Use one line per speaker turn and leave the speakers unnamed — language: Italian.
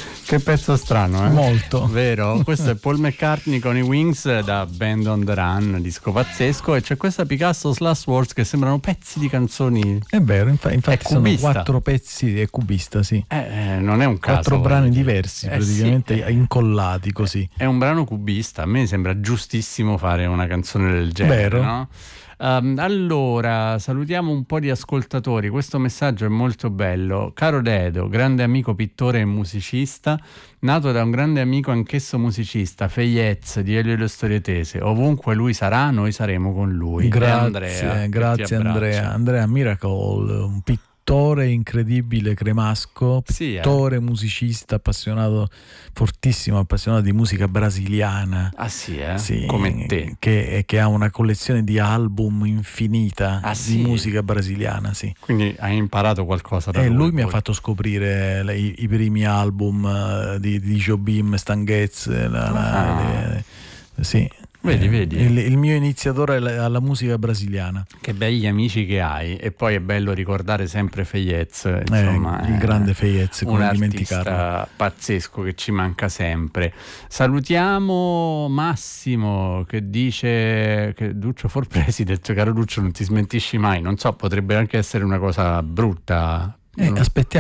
Che pezzo strano,
Molto.
Vero? Questo è Paul McCartney con i Wings da Band on the Run, disco pazzesco, e c'è questa Picasso Last Words che sembrano pezzi di canzoni.
È vero, infatti sono
cubista.
4 pezzi, è cubista, sì.
Non è un caso.
4 brani diversi, praticamente
sì,
incollati così.
È un brano cubista, a me sembra giustissimo fare una canzone del genere,
vero?
No? Allora, salutiamo un po' di ascoltatori. Questo messaggio è molto bello. Caro Dedo, grande amico pittore e musicista, nato da un grande amico anch'esso musicista, Feyez di Elio e le Storie Tese. Ovunque lui sarà, noi saremo con lui.
Grazie, grazie Andrea Miracle, un pittore incredibile, cremasco, pittore, musicista, appassionato, fortissimo appassionato di musica brasiliana.
Ah sì, come te.
Che ha una collezione di album infinita di musica brasiliana, sì.
Quindi hai imparato qualcosa da lui.
Lui mi ha fatto scoprire i primi album di Jobim, Stan Getz, sì.
Vedi.
Il mio iniziatore alla musica brasiliana.
Che begli amici che hai, e poi è bello ricordare sempre Feyez, insomma,
il grande Feyez,
un artista pazzesco che ci manca sempre. Salutiamo Massimo che dice che Duccio for President, caro Duccio, non ti smentisci mai, non so, potrebbe anche essere una cosa brutta.
Aspettiamo